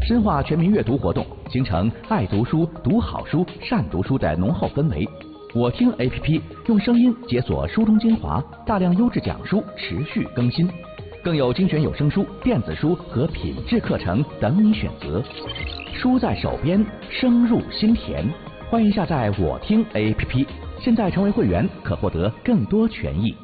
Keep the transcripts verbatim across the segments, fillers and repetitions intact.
深化全民阅读活动，形成爱读书、读好书、善读书的浓厚氛围。我听 A P P 用声音解锁书中精华，大量优质讲书持续更新，更有精选有声书、电子书和品质课程等你选择。书在手边，声入心田。欢迎下载我听 A P P， 现在成为会员可获得更多权益。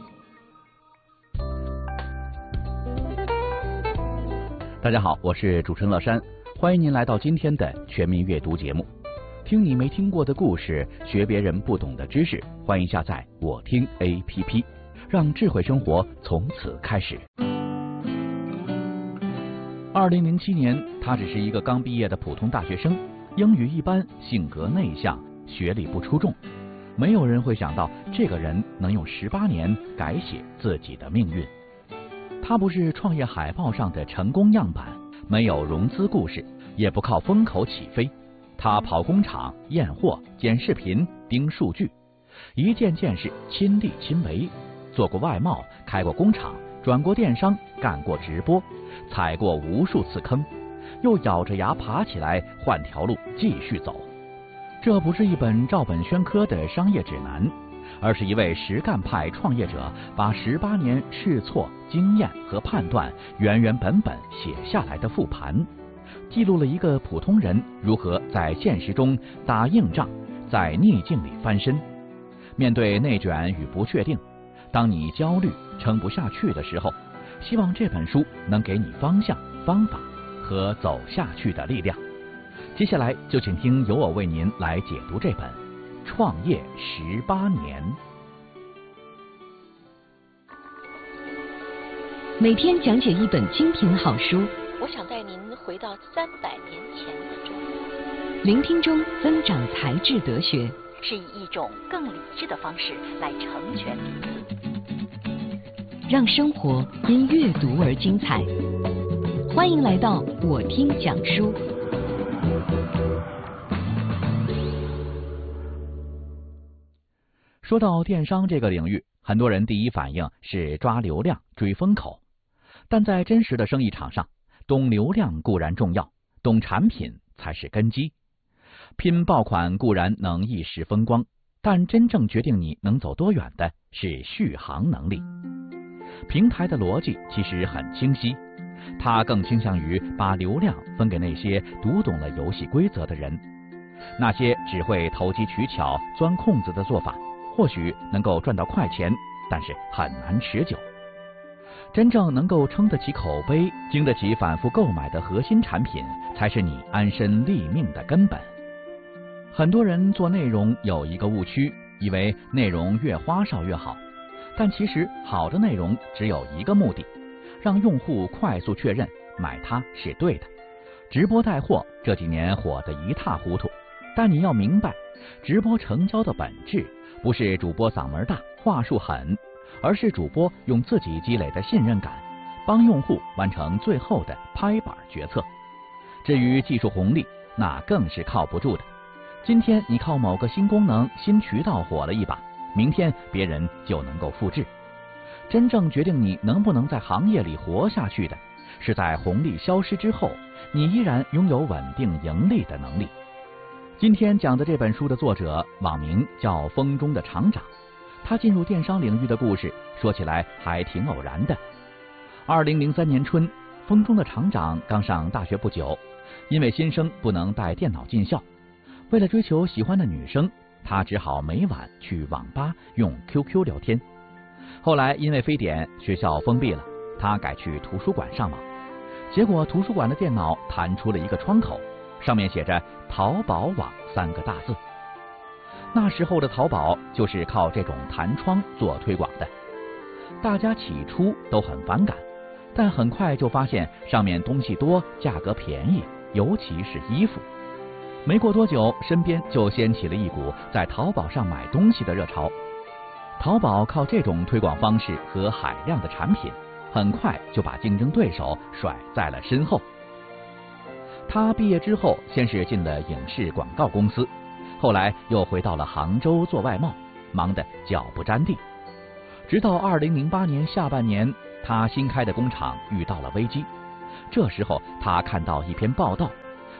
大家好，我是主持人乐山，欢迎您来到今天的全民阅读节目。听你没听过的故事，学别人不懂的知识，欢迎下载我听 A P P， 让智慧生活从此开始。二零零七年，他只是一个刚毕业的普通大学生，英语一般，性格内向，学历不出众。没有人会想到这个人能用十八年改写自己的命运。他不是创业海报上的成功样板，没有融资故事，也不靠风口起飞。他跑工厂、验货、剪视频、盯数据，一件件事亲力亲为。做过外贸，开过工厂，转过电商，干过直播，踩过无数次坑，又咬着牙爬起来，换条路继续走。这不是一本照本宣科的商业指南，而是一位实干派创业者把十八年试错、经验和判断原原本本写下来的复盘，记录了一个普通人如何在现实中打硬仗，在逆境里翻身。面对内卷与不确定，当你焦虑撑不下去的时候，希望这本书能给你方向、方法和走下去的力量。接下来就请听由我为您来解读这本《创业十八年》。 每天讲解一本精品好书， 我想带您回到三百年前的中国。 聆听中增长才智德学， 是以一种更理智的方式来成全彼此， 让生活因阅读而精彩。欢迎来到我听讲书。 说到电商这个领域，很多人第一反应是抓流量、追风口，但在真实的生意场上，懂流量固然重要，懂产品才是根基。拼爆款固然能一时风光，但真正决定你能走多远的是续航能力。平台的逻辑其实很清晰，它更倾向于把流量分给那些读懂了游戏规则的人。那些只会投机取巧、钻空子的做法，或许能够赚到快钱，但是很难持久。真正能够撑得起口碑、经得起反复购买的核心产品，才是你安身立命的根本。很多人做内容有一个误区，以为内容越花哨越好，但其实好的内容只有一个目的，让用户快速确认买它是对的。直播带货这几年火得一塌糊涂，但你要明白，直播成交的本质不是主播嗓门大、话术狠，而是主播用自己积累的信任感，帮用户完成最后的拍板决策。至于技术红利，那更是靠不住的。今天你靠某个新功能、新渠道火了一把，明天别人就能够复制。真正决定你能不能在行业里活下去的，是在红利消失之后，你依然拥有稳定盈利的能力。今天讲的这本书的作者网名叫风中的厂长，他进入电商领域的故事说起来还挺偶然的。二零零三年春，风中的厂长刚上大学不久，因为新生不能带电脑进校，为了追求喜欢的女生，他只好每晚去网吧用 Q Q 聊天。后来因为非典，学校封闭了，他改去图书馆上网，结果图书馆的电脑弹出了一个窗口，上面写着淘宝网三个大字。那时候的淘宝就是靠这种弹窗做推广的，大家起初都很反感，但很快就发现上面东西多，价格便宜，尤其是衣服。没过多久，身边就掀起了一股在淘宝上买东西的热潮。淘宝靠这种推广方式和海量的产品，很快就把竞争对手甩在了身后。他毕业之后，先是进了影视广告公司，后来又回到了杭州做外贸，忙得脚不沾地。直到二零零八年下半年，他新开的工厂遇到了危机。这时候他看到一篇报道，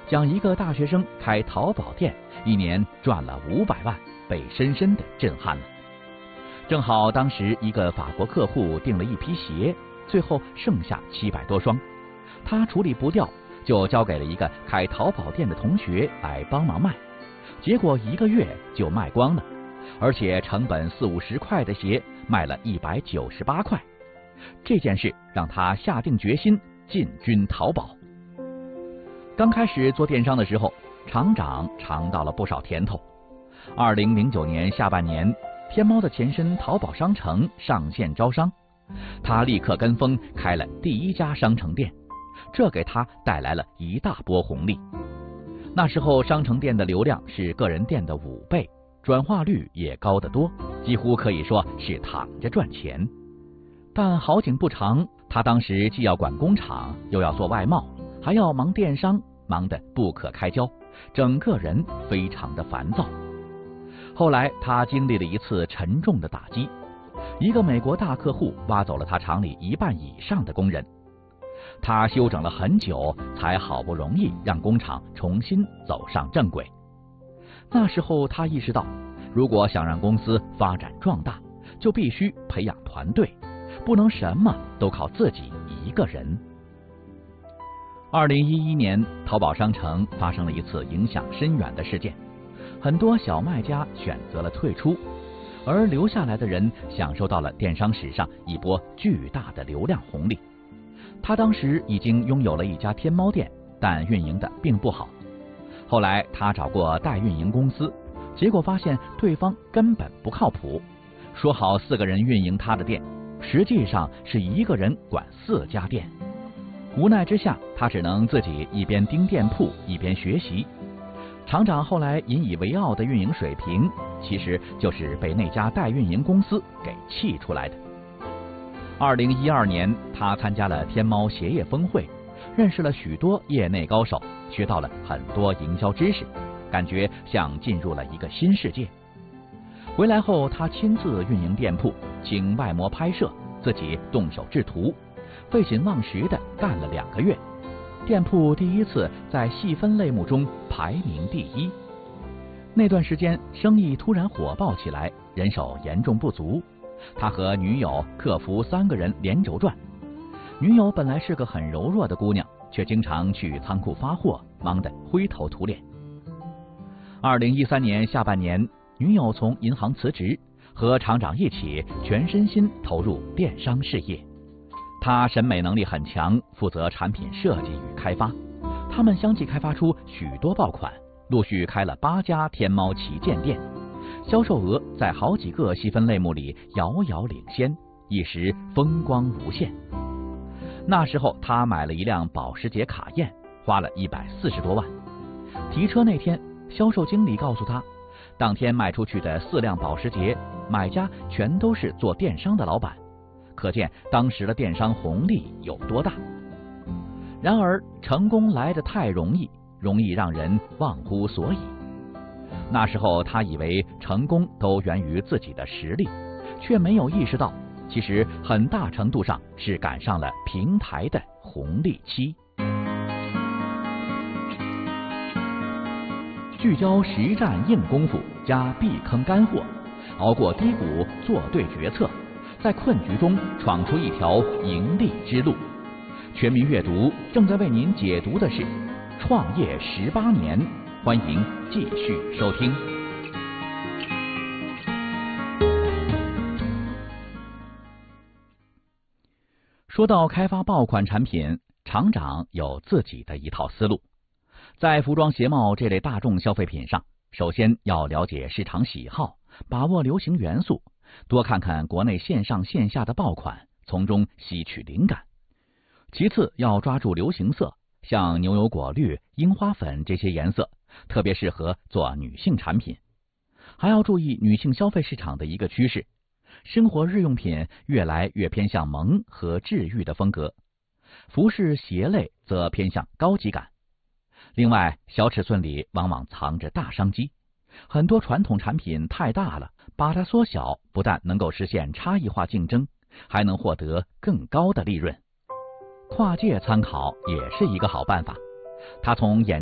讲一个大学生开淘宝店，一年赚了五百万，被深深的震撼了。正好当时一个法国客户订了一批鞋，最后剩下七百多双，他处理不掉，就交给了一个开淘宝店的同学来帮忙卖，结果一个月就卖光了，而且成本四五十块的鞋卖了一百九十八块。这件事让他下定决心进军淘宝。刚开始做电商的时候，厂长尝到了不少甜头。二零零九年下半年，天猫的前身淘宝商城上线招商，他立刻跟风开了第一家商城店，这给他带来了一大波红利。那时候商城店的流量是个人店的五倍，转化率也高得多，几乎可以说是躺着赚钱。但好景不长，他当时既要管工厂，又要做外贸，还要忙电商，忙得不可开交，整个人非常的烦躁。后来他经历了一次沉重的打击，一个美国大客户挖走了他厂里一半以上的工人，他休整了很久，才好不容易让工厂重新走上正轨。那时候他意识到，如果想让公司发展壮大，就必须培养团队，不能什么都靠自己一个人。二零一一年，淘宝商城发生了一次影响深远的事件，很多小卖家选择了退出，而留下来的人享受到了电商史上一波巨大的流量红利。他当时已经拥有了一家天猫店，但运营的并不好。后来他找过代运营公司，结果发现对方根本不靠谱，说好四个人运营他的店，实际上是一个人管四家店。无奈之下，他只能自己一边盯店铺一边学习。厂长后来引以为傲的运营水平，其实就是被那家代运营公司给气出来的。二零一二年，他参加了天猫鞋业峰会，认识了许多业内高手，学到了很多营销知识，感觉像进入了一个新世界。回来后，他亲自运营店铺，请外模拍摄，自己动手制图，废寝忘食的干了两个月，店铺第一次在细分类目中排名第一。那段时间生意突然火爆起来，人手严重不足，他和女友、客服三个人连轴转。女友本来是个很柔弱的姑娘，却经常去仓库发货，忙得灰头土脸。二零一三年下半年，女友从银行辞职，和厂长一起全身心投入电商事业。他审美能力很强，负责产品设计与开发。他们相继开发出许多爆款，陆续开了八家天猫旗舰店，销售额在好几个细分类目里遥遥领先，一时风光无限。那时候他买了一辆保时捷卡宴，花了一百四十多万。提车那天，销售经理告诉他，当天卖出去的四辆保时捷，买家全都是做电商的老板，可见当时的电商红利有多大。然而成功来得太容易，容易让人忘乎所以。那时候他以为成功都源于自己的实力，却没有意识到，其实很大程度上是赶上了平台的红利期。聚焦实战硬功夫加避坑干货，熬过低谷，做对决策，在困局中闯出一条盈利之路。全民阅读正在为您解读的是《创业十八年》，欢迎继续收听。说到开发爆款产品，厂长有自己的一套思路。在服装鞋帽这类大众消费品上，首先要了解市场喜好，把握流行元素，多看看国内线上线下的爆款，从中吸取灵感。其次要抓住流行色，像牛油果绿、樱花粉这些颜色，特别适合做女性产品。还要注意女性消费市场的一个趋势，生活日用品越来越偏向萌和治愈的风格，服饰鞋类则偏向高级感。另外，小尺寸里往往藏着大商机，很多传统产品太大了，把它缩小，不但能够实现差异化竞争，还能获得更高的利润。跨界参考也是一个好办法，它从眼